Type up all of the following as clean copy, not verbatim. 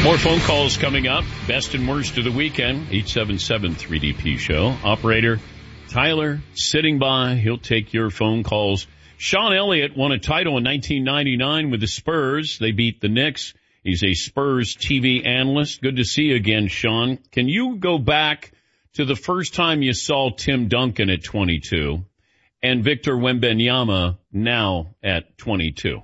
More phone calls coming up. Best and worst of the weekend. 877-3DP show. Operator Tyler sitting by. He'll take your phone calls. Sean Elliott won a title in 1999 with the Spurs. They beat the Knicks. He's a Spurs TV analyst. Good to see you again, Sean. Can you go back to the first time you saw Tim Duncan at 22 and Victor Wembanyama now at 22?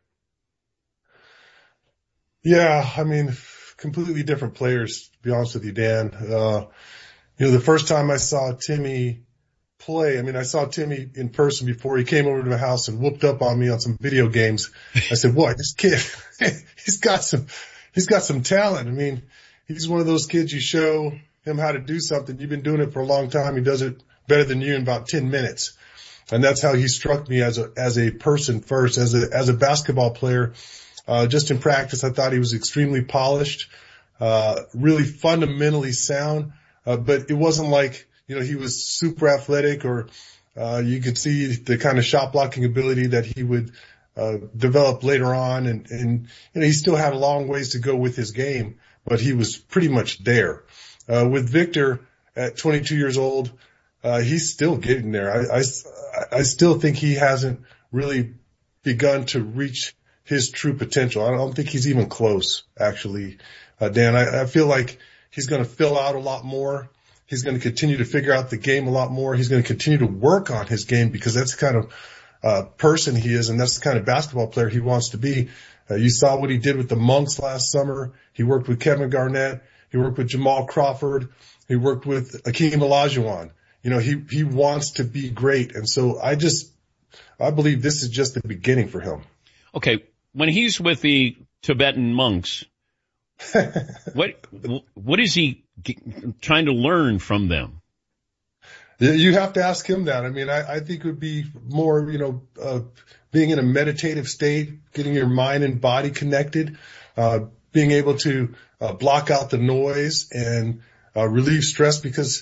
Yeah, I mean, completely different players, to be honest with you, Dan. The first time I saw Timmy play, I saw Timmy in person before he came over to my house and whooped up on me on some video games. I said, boy, this kid, he's got some talent. He's one of those kids, you show him how to do something. You've been doing it for a long time. He does it better than you in about 10 minutes. And that's how he struck me as a person first, as a basketball player. Just in practice, I thought he was extremely polished, really fundamentally sound. But it wasn't like, he was super athletic or, you could see the kind of shot blocking ability that he would, develop later on. And he still had a long ways to go with his game, but he was pretty much there. With Victor at 22 years old, he's still getting there. I still think he hasn't really begun to reach his true potential. I don't think he's even close, actually. Dan, I feel like he's going to fill out a lot more. He's going to continue to figure out the game a lot more. He's going to continue to work on his game because that's the kind of person he is, and that's the kind of basketball player he wants to be. You saw what he did with the Monks last summer. He worked with Kevin Garnett. He worked with Jamal Crawford. He worked with Akeem Olajuwon. He wants to be great. And so I believe this is just the beginning for him. Okay. When he's with the Tibetan monks, what is he trying to learn from them? You have to ask him that. I think it would be more, being in a meditative state, getting your mind and body connected, being able to block out the noise and relieve stress because,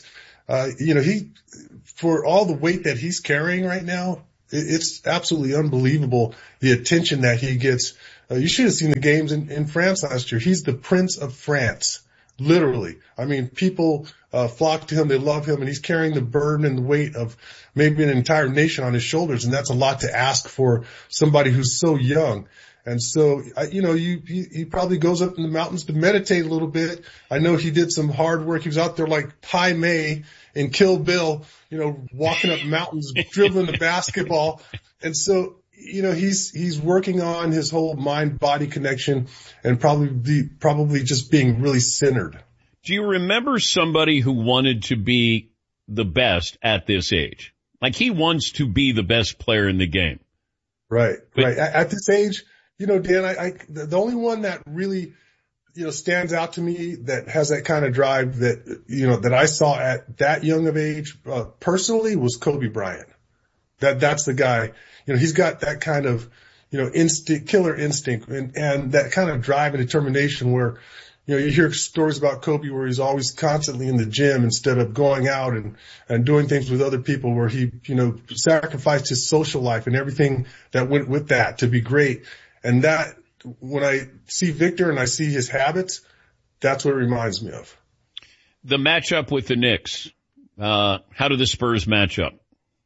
for all the weight that he's carrying right now, it's absolutely unbelievable the attention that he gets. You should have seen the games in France last year. He's the Prince of France, literally. People flock to him. They love him, and he's carrying the burden and the weight of maybe an entire nation on his shoulders, and that's a lot to ask for somebody who's so young. And so, he probably goes up in the mountains to meditate a little bit. I know he did some hard work. He was out there like Pai Mei in Kill Bill, walking up mountains, dribbling the basketball. And so, he's working on his whole mind-body connection and probably just being really centered. Do you remember somebody who wanted to be the best at this age? Like he wants to be the best player in the game. Right. At this age, Dan, the only one that really, stands out to me that has that kind of drive that I saw at that young of age, personally was Kobe Bryant. That's the guy, he's got that kind of, killer instinct and that kind of drive and determination where, you hear stories about Kobe where he's always constantly in the gym instead of going out and doing things with other people where he, sacrificed his social life and everything that went with that to be great. And that, when I see Victor and I see his habits, that's what it reminds me of. The matchup with the Knicks, how do the Spurs match up?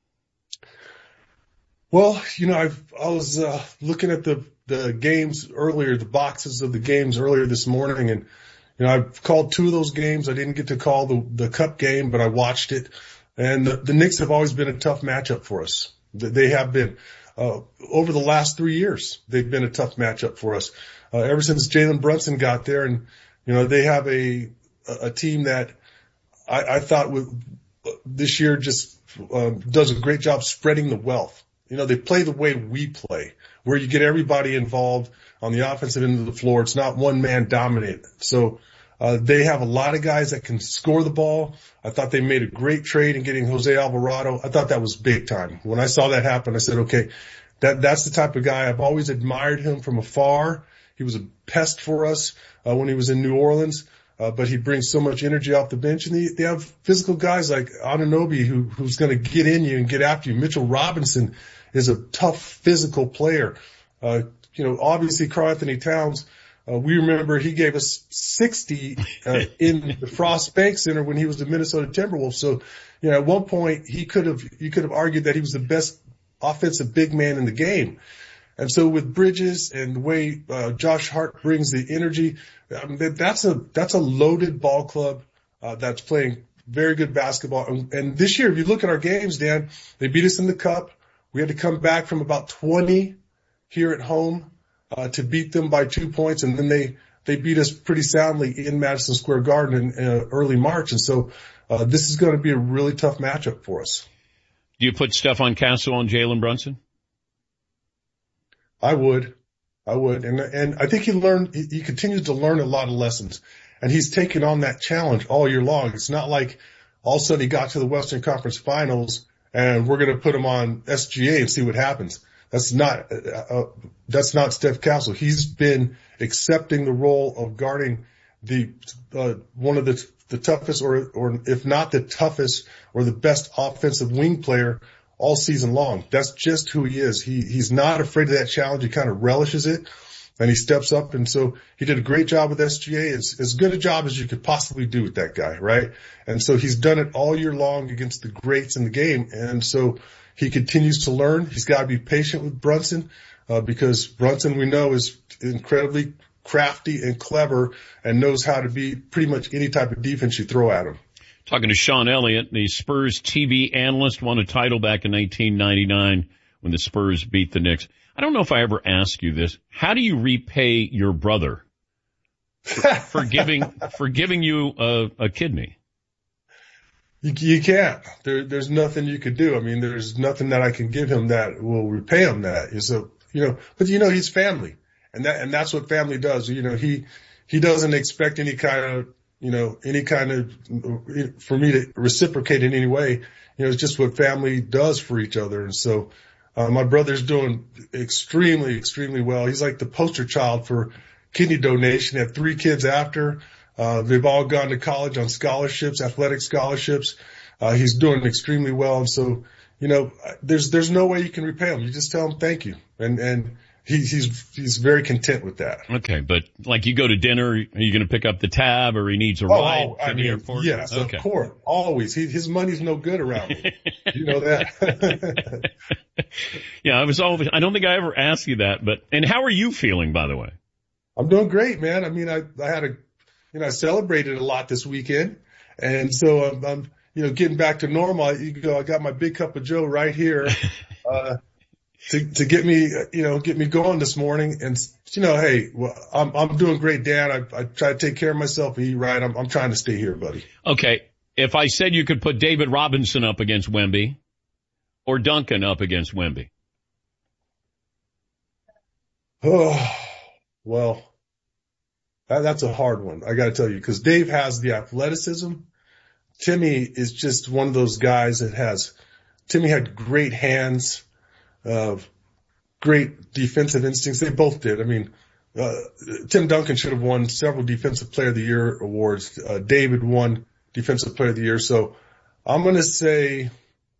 Well, I was looking at the games earlier, the boxes of the games earlier this morning, and I've called two of those games. I didn't get to call the Cup game, but I watched it. And the Knicks have always been a tough matchup for us. They have been. Over the last 3 years, they've been a tough matchup for us. Ever since Jalen Brunson got there, and they have a team that I thought this year just does a great job spreading the wealth. They play the way we play, where you get everybody involved on the offensive end of the floor. It's not one man dominant. So they have a lot of guys that can score the ball. I thought they made a great trade in getting Jose Alvarado. I thought that was big time. When I saw that happen, I said, okay, that's the type of guy. I've always admired him from afar. He was a pest for us when he was in New Orleans, but he brings so much energy off the bench. And they have physical guys like Anunoby who's going to get in you and get after you. Mitchell Robinson is a tough physical player. Obviously Karl Anthony Towns We remember he gave us 60 in the Frost Bank Center when he was the Minnesota Timberwolves. So, at one point you could have argued that he was the best offensive big man in the game. And so with Bridges and the way Josh Hart brings the energy, that's a loaded ball club that's playing very good basketball. And this year, if you look at our games, Dan, they beat us in the Cup. We had to come back from about 20 here at home to beat them by 2 points, and then they beat us pretty soundly in Madison Square Garden in early March. And so this is going to be a really tough matchup for us. Do you put Stephon Castle on Jalen Brunson? I would. And I think he continues to learn a lot of lessons, and he's taken on that challenge all year long. It's not like all of a sudden he got to the Western Conference Finals and we're going to put him on SGA and see what happens. That's not Steph Castle. He's been accepting the role of guarding one of the toughest, or if not the toughest, or the best offensive wing player all season long. That's just who he is. He's not afraid of that challenge. He kind of relishes it, and he steps up. And so he did a great job with SGA. It's as good a job as you could possibly do with that guy, right? And so he's done it all year long against the greats in the game. And so he continues to learn. He's got to be patient with Brunson, because Brunson, we know, is incredibly crafty and clever and knows how to beat pretty much any type of defense you throw at him. Talking to Sean Elliott, the Spurs TV analyst, won a title back in 1999 when the Spurs beat the Knicks. I don't know if I ever asked you this. How do you repay your brother for giving you a kidney? You can't. There's nothing you could do. I mean, there's nothing that I can give him that will repay him that. So, but he's family, and that's what family does. He doesn't expect any kind of for me to reciprocate in any way. It's just what family does for each other. And so, my brother's doing extremely, extremely well. He's like the poster child for kidney donation. He had 3 kids after. They've all gone to college on scholarships, athletic scholarships. He's doing extremely well. And so, there's no way you can repay him. You just tell him thank you. And he's very content with that. Okay. But like you go to dinner, are you going to pick up the tab, or he needs a ride to the airport? Yes, okay. Of course. Always. His money's no good around me. You know that. Yeah. I don't think I ever asked you that, and how are you feeling, by the way? I'm doing great, man. I mean, I had I celebrated a lot this weekend, and so I'm getting back to normal. I got my big cup of Joe right here, to get me going this morning. And, hey, well, I'm doing great, Dan. I try to take care of myself and eat right. I'm trying to stay here, buddy. Okay. If I said you could put David Robinson up against Wemby or Duncan up against Wemby. Oh, well, that's a hard one. I got to tell you, because Dave has the athleticism. Timmy is just one of those guys Timmy had great hands, great defensive instincts. They both did. I mean, Tim Duncan should have won several Defensive Player of the Year awards. David won Defensive Player of the Year. So I'm going to say,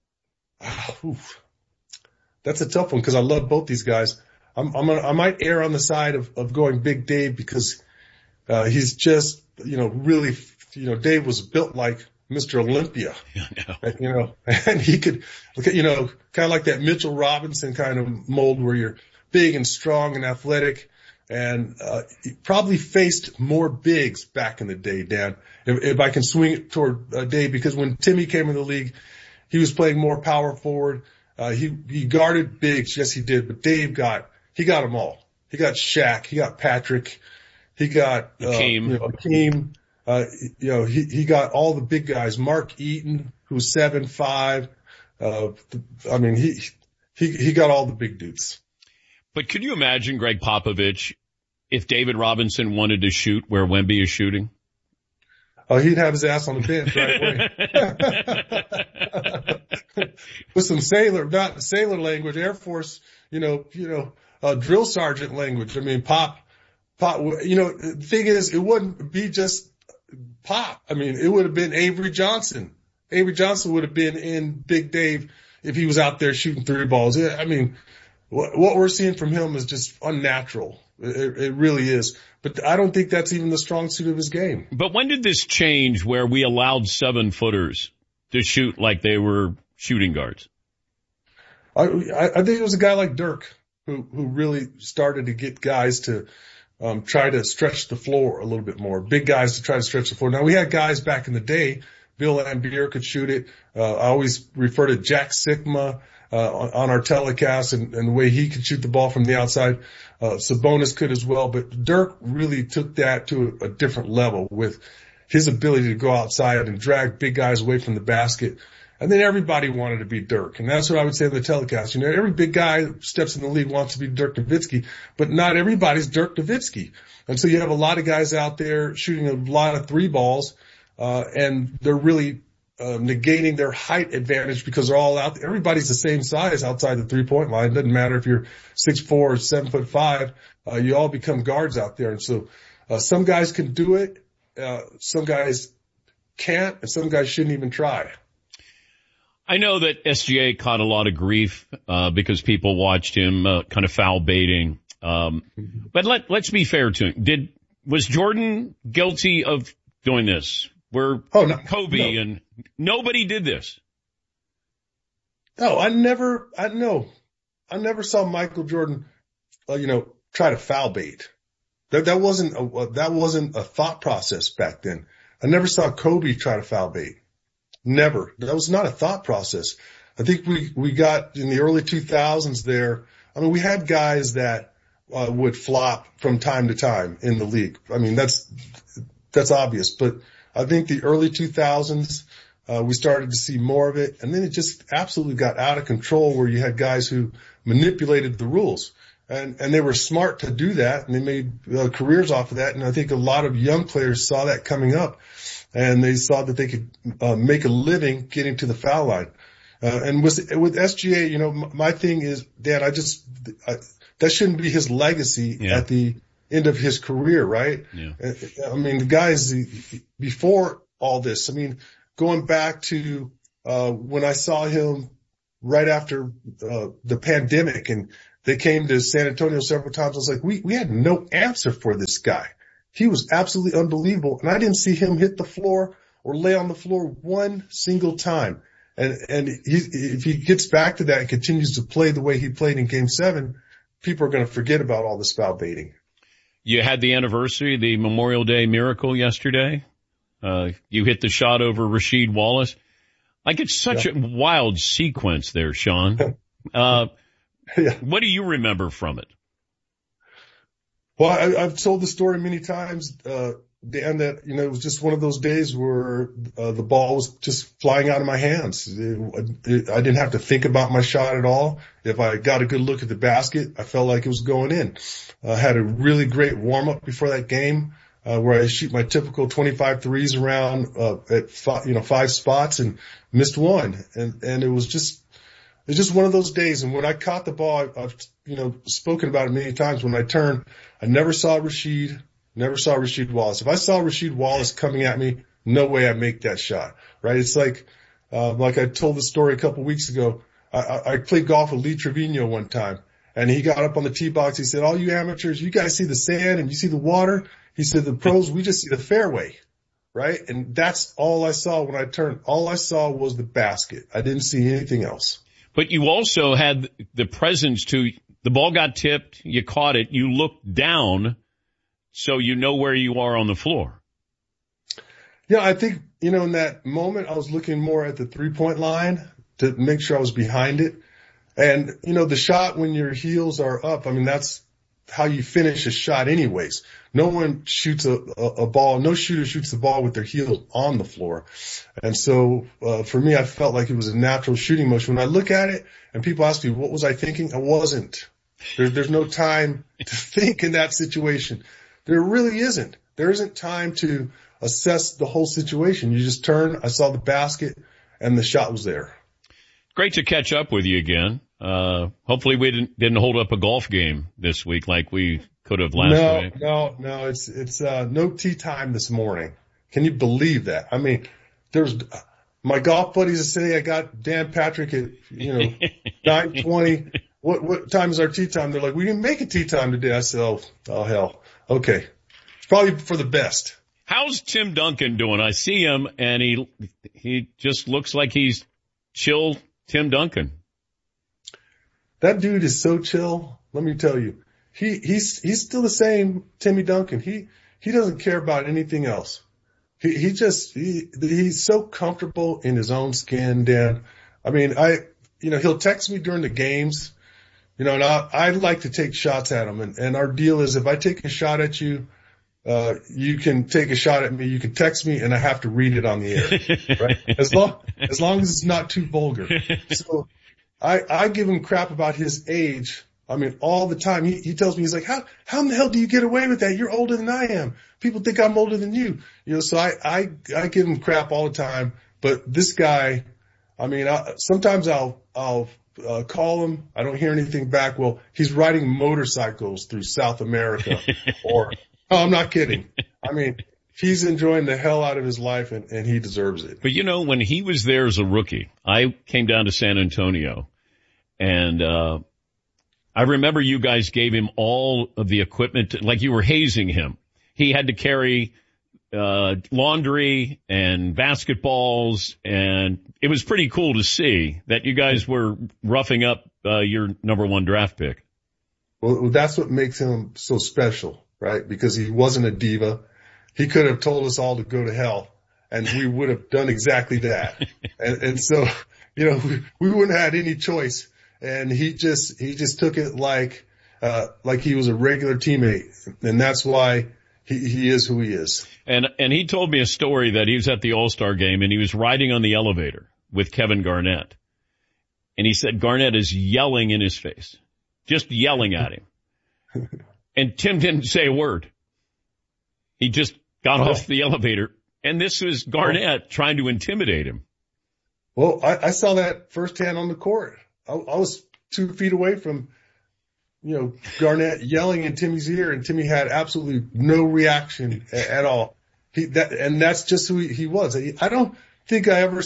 that's a tough one, because I love both these guys. I might err on the side of going Big Dave, because he's just, really, Dave was built like Mr. Olympia, and he could, kind of like that Mitchell Robinson kind of mold, where you're big and strong and athletic, and he probably faced more bigs back in the day, Dan. If I can swing it toward Dave, because when Timmy came in the league, he was playing more power forward. He guarded bigs, yes he did, but Dave got them all. He got Shaq, he got Patrick, he got Hakeem. He got all the big guys. Mark Eaton, who's 7'5". He got all the big dudes. But could you imagine, Greg Popovich, if David Robinson wanted to shoot where Wemby is shooting? Oh, he'd have his ass on the bench right away. With some not sailor language, Air Force, drill sergeant language. I mean, Pop, the thing is, it wouldn't be just Pop. I mean, it would have been Avery Johnson. Avery Johnson would have been in Big Dave if he was out there shooting 3 balls. I mean, what we're seeing from him is just unnatural. It really is. But I don't think that's even the strong suit of his game. But when did this change where we allowed 7-footers to shoot like they were shooting guards? I think it was a guy like Dirk who really started to get guys to try to stretch the floor a little bit more. Big guys to try to stretch the floor. Now, we had guys back in the day. Bill Laimbeer could shoot it. I always refer to Jack Sikma on our telecast and the way he could shoot the ball from the outside. Sabonis could as well. But Dirk really took that to a different level with his ability to go outside and drag big guys away from the basket. And then everybody wanted to be Dirk. And that's what I would say on the telecast. You know, every big guy that steps in the league wants to be Dirk Nowitzki, but not everybody's Dirk Nowitzki. And so you have a lot of guys out there shooting a lot of three balls, and they're really negating their height advantage because they're all out there. Everybody's the same size outside the 3-point line. It doesn't matter if you're 6'4" or 7'5". You all become guards out there. And so some guys can do it, some guys can't, and some guys shouldn't even try. I know that SGA caught a lot of grief because people watched him kind of foul baiting. But let's be fair to him. Was Jordan guilty of doing this? Kobe and nobody did this. No, I never saw Michael Jordan, try to foul bait. That wasn't a thought process back then. I never saw Kobe try to foul bait. Never. That was not a thought process. I think we got in the early 2000s there. I mean, we had guys that would flop from time to time in the league. I mean, that's obvious. But I think the early 2000s, we started to see more of it. And then it just absolutely got out of control where you had guys who manipulated the rules. And they were smart to do that, and they made careers off of that. And I think a lot of young players saw that coming up, and they saw that they could make a living getting to the foul line. And with SGA, my thing is, Dan, that shouldn't be his legacy at the end of his career, right? Yeah. I mean, the guys before all this, I mean, going back to when I saw him right after the pandemic and they came to San Antonio several times, I was like, we had no answer for this guy. He was absolutely unbelievable. And I didn't see him hit the floor or lay on the floor one single time. And if he gets back to that and continues to play the way he played in Game 7, people are going to forget about all this foul baiting. You had the anniversary, the Memorial Day miracle yesterday. You hit the shot over Rasheed Wallace. Like, it's such a wild sequence there, Sean. What do you remember from it? Well, I've told the story many times, Dan, that, it was just one of those days where the ball was just flying out of my hands. I didn't have to think about my shot at all. If I got a good look at the basket, I felt like it was going in. I had a really great warm-up before that game where I shoot my typical 25 threes around at five spots and missed one. And it was just one of those days. And when I caught the ball, I've spoken about it many times. When I turned, I never saw Rasheed Wallace. If I saw Rasheed Wallace coming at me, no way I'd make that shot, right? It's like I told the story a couple weeks ago. I played golf with Lee Trevino one time, and he got up on the tee box. He said, all you amateurs, you guys see the sand and you see the water. He said, the pros, we just see the fairway, right? And that's all I saw when I turned. All I saw was the basket. I didn't see anything else. But you also had the presence to, the ball got tipped, you caught it, you looked down, so you know where you are on the floor. Yeah, I think, in that moment, I was looking more at the 3-point line to make sure I was behind it. And, the shot when your heels are up, I mean, that's how you finish a shot anyways. No one shoots a ball, no shooter shoots the ball with their heels on the floor. And so, for me, I felt like it was a natural shooting motion. When I look at it and people ask me, what was I thinking? I wasn't. There's no time to think in that situation. There really isn't. There isn't time to assess the whole situation. You just turn, I saw the basket, and the shot was there. Great to catch up with you again. Hopefully we didn't hold up a golf game this week like we could have last week. No. It's no tee time this morning. Can you believe that? I mean, my golf buddies are saying I got Dan Patrick at, 9:20. what time is our tea time? They're like, we didn't make a tea time today. I said, oh hell. Okay. It's probably for the best. How's Tim Duncan doing? I see him and he just looks like he's chill Tim Duncan. That dude is so chill. Let me tell you, he's still the same Timmy Duncan. He doesn't care about anything else. He's so comfortable in his own skin, Dan. I mean, he'll text me during the games, and I like to take shots at him. And our deal is if I take a shot at you, you can take a shot at me, you can text me, and I have to read it on the air, right? As long as it's not too vulgar. So I give him crap about his age. I mean, all the time. He tells me, he's like, how in the hell do you get away with that? You're older than I am. People think I'm older than you. So I give him crap all the time. But this guy, I mean, sometimes I'll call him. I don't hear anything back. Well, he's riding motorcycles through South America or, oh, I'm not kidding. I mean, he's enjoying the hell out of his life and he deserves it. But when he was there as a rookie, I came down to San Antonio and, I remember you guys gave him all of the equipment, like you were hazing him. He had to carry laundry and basketballs, and it was pretty cool to see that you guys were roughing up your number 1 draft pick. Well, that's what makes him so special, right? Because he wasn't a diva. He could have told us all to go to hell, and we would have done exactly that. And so, we wouldn't have had any choice. And he just took it like he was a regular teammate. And that's why he is who he is. And he told me a story that he was at the All-Star game and he was riding on the elevator with Kevin Garnett. And he said Garnett is yelling in his face, just yelling at him. And Tim didn't say a word. He just got off the elevator. And this was Garnett trying to intimidate him. Well, I saw that firsthand on the court. I was 2 feet away from, Garnett yelling in Timmy's ear, and Timmy had absolutely no reaction at all. And that's just who he was. I never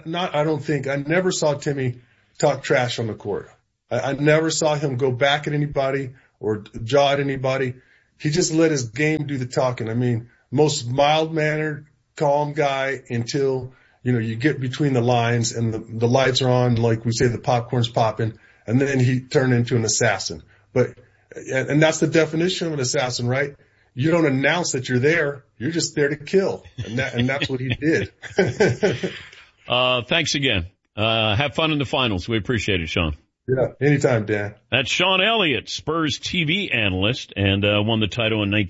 saw Timmy talk trash on the court. I never saw him go back at anybody or jaw at anybody. He just let his game do the talking. I mean, most mild-mannered, calm guy until you get between the lines and the lights are on, like we say, the popcorn's popping, and then he turned into an assassin. And that's the definition of an assassin, right? You don't announce that you're there. You're just there to kill. And that's what he did. Thanks again. Have fun in the finals. We appreciate it, Sean. Yeah, anytime, Dan. That's Sean Elliott, Spurs TV analyst, and won the title in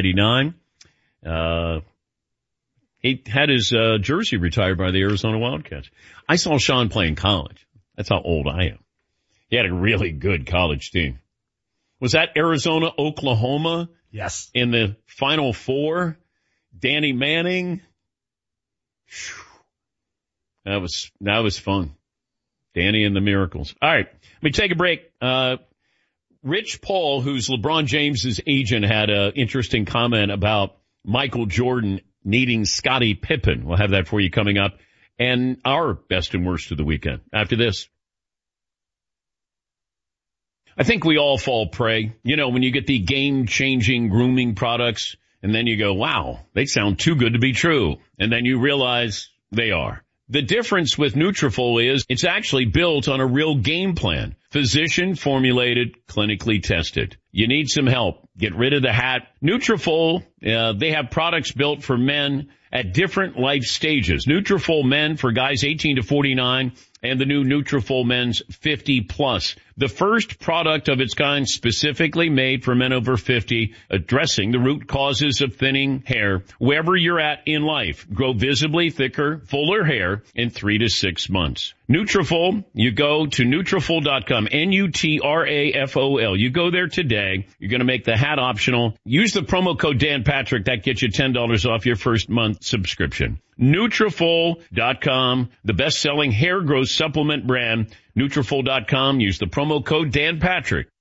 1999. He had his jersey retired by the Arizona Wildcats. I saw Sean play in college. That's how old I am. He had a really good college team. Was that Arizona, Oklahoma? Yes. In the Final Four? Danny Manning? That was fun. Danny and the Miracles. All right, let me take a break. Rich Paul, who's LeBron James's agent, had an interesting comment about Michael Jordan needing Scottie Pippen. We'll have that for you coming up. And our best and worst of the weekend after this. I think we all fall prey. When you get the game-changing grooming products, and then you go, wow, they sound too good to be true. And then you realize they are. The difference with Nutrafol is it's actually built on a real game plan. Physician formulated, clinically tested. You need some help. Get rid of the hat. Nutrafol, they have products built for men at different life stages. Nutrafol Men for guys 18 to 49 and the new Nutrafol Men's 50 plus. The first product of its kind specifically made for men over 50, addressing the root causes of thinning hair wherever you're at in life. Grow visibly thicker, fuller hair in 3 to 6 months. Nutrafol, you go to Nutrafol.com, Nutrafol. You go there today. You're going to make the hat optional. Use the promo code Dan Patrick. That gets you $10 off your first month subscription. Nutrafol.com, the best-selling hair growth supplement brand. Nutrafol.com. Use the promo code Dan Patrick.